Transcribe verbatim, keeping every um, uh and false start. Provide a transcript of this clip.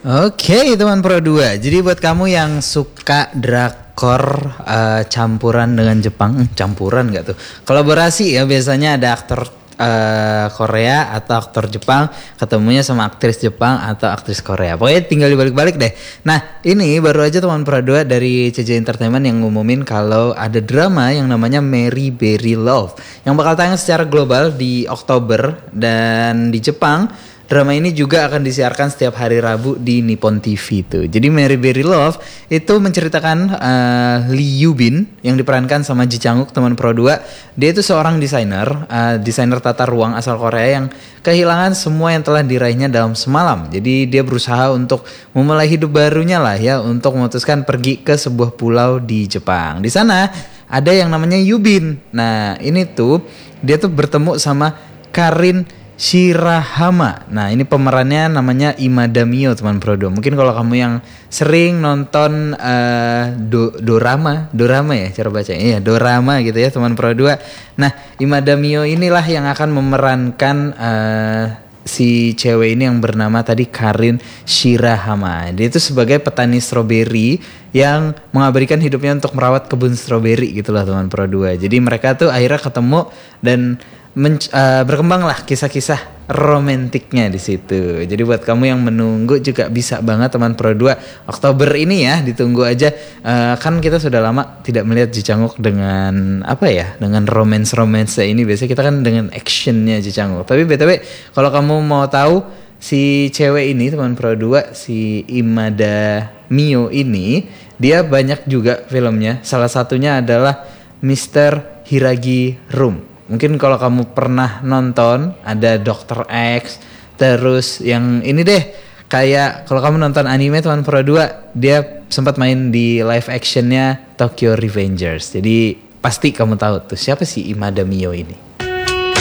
Oke teman Pro dua. Jadi buat kamu yang suka drakor uh, campuran dengan Jepang, campuran gak tuh? Kolaborasi ya, biasanya ada aktor uh, Korea atau aktor Jepang ketemunya sama aktris Jepang atau aktris Korea. Pokoknya tinggal dibalik-balik deh. Nah ini baru aja teman Pro dua dari C J Entertainment yang ngumumin kalau ada drama yang namanya Mary Berry Love yang bakal tayang secara global di Oktober, dan di Jepang drama ini juga akan disiarkan setiap hari Rabu di Nippon T V tuh. Jadi Mary Berry Love itu menceritakan uh, Lee Yoo-bin yang diperankan sama Ji Chang-wook teman Pro dua. Dia itu seorang desainer, uh, desainer tata ruang asal Korea yang kehilangan semua yang telah diraihnya dalam semalam. Jadi dia berusaha untuk memulai hidup barunya lah ya, untuk memutuskan pergi ke sebuah pulau di Jepang. Di sana ada yang namanya Yoo-bin. Nah, ini tuh dia tuh bertemu sama Karin Shirahama. Nah ini pemerannya namanya Imada Mio teman Pro dua. Mungkin kalau kamu yang sering nonton uh, do, dorama, dorama ya cara bacanya, iya dorama gitu ya teman Pro dua. Nah Imada Mio inilah yang akan memerankan uh, si cewek ini yang bernama tadi Karin Shirahama. Dia itu sebagai petani stroberi yang mengabadikan hidupnya untuk merawat kebun stroberi gitulah teman Pro dua. Jadi mereka tuh akhirnya ketemu dan Men, uh, berkembanglah kisah-kisah romantiknya di situ. Jadi buat kamu yang menunggu juga bisa banget teman Pro dua Oktober ini ya, ditunggu aja. Uh, kan kita sudah lama tidak melihat Ji Chang-wook dengan apa ya, dengan romance-romance ini. Biasanya kita kan dengan actionnya Ji Chang-wook. Tapi B T W kalau kamu mau tahu si cewek ini teman Pro dua, si Imada Mio ini, dia banyak juga filmnya. Salah satunya adalah mister Hiragi Room. Mungkin kalau kamu pernah nonton ada dokter X, terus yang ini deh kayak kalau kamu nonton anime teman Pro dua, dia sempat main di live actionnya Tokyo Revengers. Jadi pasti kamu tahu tuh siapa sih Imada Mio ini.